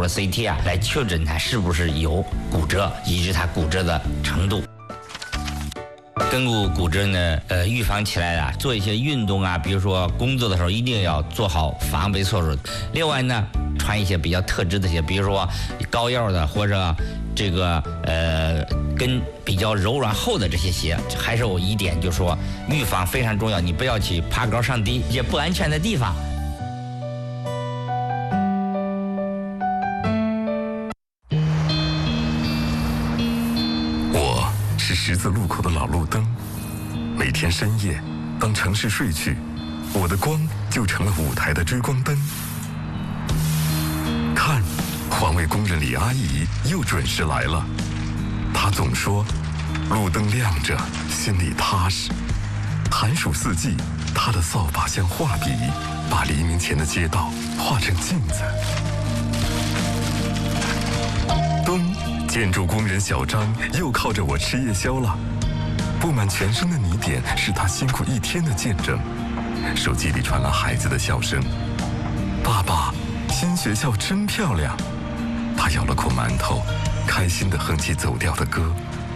了 CT 啊，来确诊他是不是有骨折，以及他骨折的程度。根骨骨折呢，预防起来做一些运动啊，比如说工作的时候一定要做好防备措施。另外呢，穿一些比较特制的鞋，比如说高腰的或者这个跟比较柔软厚的这些鞋。还是有一点，就是说预防非常重要，你不要去爬高上低一些不安全的地方。 十字路口的老路灯，每天深夜，当城市睡去，我的光就成了舞台的追光灯。看，环卫工人李阿姨又准时来了。她总说，路灯亮着，心里踏实。寒暑四季，她的扫把像画笔，把黎明前的街道画成镜子。冬。建筑工人小张又靠着我吃夜宵了，布满全身的泥点是他辛苦一天的见证。手机里传来孩子的笑声：“爸爸，新学校真漂亮。”他咬了口馒头，开心地哼起走调的歌。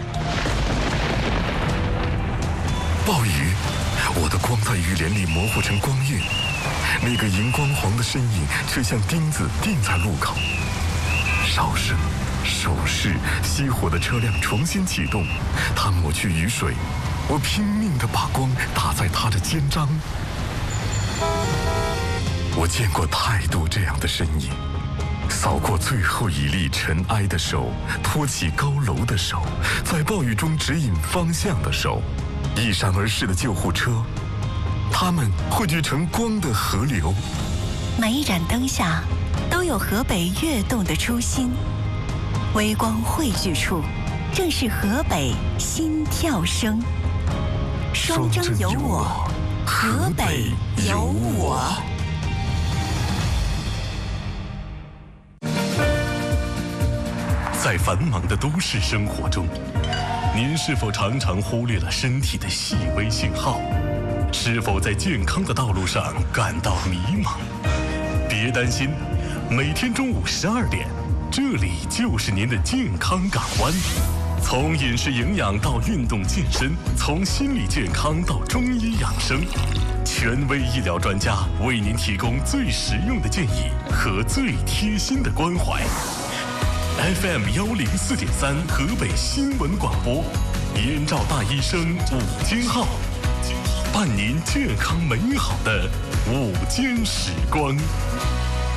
暴雨，我的光在雨帘里模糊成光晕，那个荧光黄的身影却像钉子钉在路口。哨声。手势熄火的车辆重新启动，他抹去雨水，我拼命地把光打在他的肩章。我见过太多这样的身影，扫过最后一粒尘埃的手，托起高楼的手，在暴雨中指引方向的手，一闪而逝的救护车，它们汇聚成光的河流。 每一盏灯下都有河北跃动的初心，微光汇聚处，正是河北心跳声。双征有我，河北有我。 在繁忙的都市生活中，您是否常常忽略了身体的细微信号？是否在健康的道路上感到迷茫？别担心，每天中午12点。这里就是您的健康港湾，从饮食营养到运动健身，从心理健康到中医养生，权威医疗专家为您提供最实用的建议和最贴心的关怀。FM 104.3河北新闻广播，燕赵大医生午间号，伴您健康美好的午间时光。